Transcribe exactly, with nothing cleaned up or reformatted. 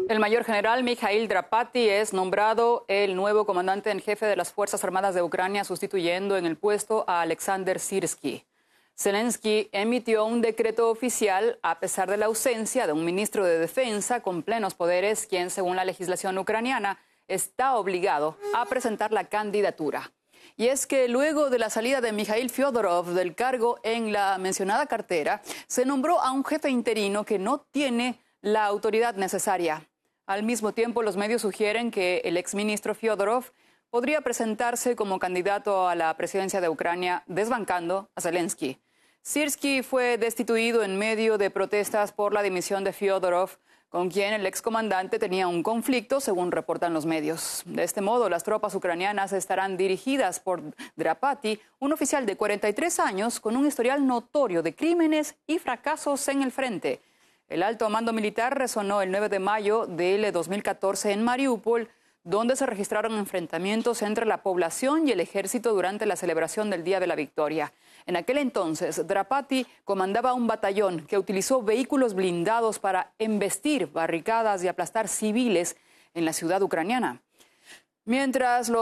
El mayor general Mikhail Drapati es nombrado el nuevo comandante en jefe de las Fuerzas Armadas de Ucrania, sustituyendo en el puesto a Alexander Sirski. Zelensky emitió un decreto oficial a pesar de la ausencia de un ministro de Defensa con plenos poderes, quien, según la legislación ucraniana, está obligado a presentar la candidatura. Y es que luego de la salida de Mikhail Fyodorov del cargo en la mencionada cartera, se nombró a un jefe interino que no tiene la autoridad necesaria. Al mismo tiempo, los medios sugieren que el exministro Fyodorov podría presentarse como candidato a la presidencia de Ucrania, desbancando a Zelensky. Sirski fue destituido en medio de protestas por la dimisión de Fyodorov, con quien el excomandante tenía un conflicto, según reportan los medios. De este modo, las tropas ucranianas estarán dirigidas por Drapati, un oficial de cuarenta y tres años con un historial notorio de crímenes y fracasos en el frente. El alto mando militar resonó el nueve de mayo del dos mil catorce en Mariupol, donde se registraron enfrentamientos entre la población y el ejército durante la celebración del Día de la Victoria. En aquel entonces, Drapati comandaba un batallón que utilizó vehículos blindados para embestir barricadas y aplastar civiles en la ciudad ucraniana. Mientras los